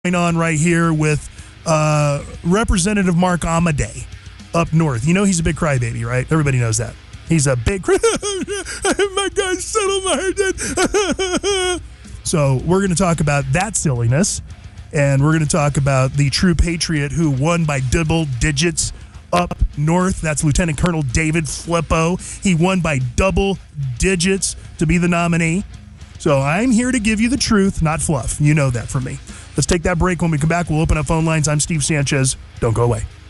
Going on right here with Representative Mark Amodei up north. You know he's a big crybaby, right? Everybody knows that. He's a big my guys settled my head. So we're going to talk about that silliness, and we're going to talk about the true patriot who won by double digits up north. That's Lieutenant Colonel David Flippo. He won by double digits to be the nominee. So I'm here to give you the truth, not fluff. You know that from me. Let's take that break. When we come back, we'll open up phone lines. I'm Steve Sanchez. Don't go away.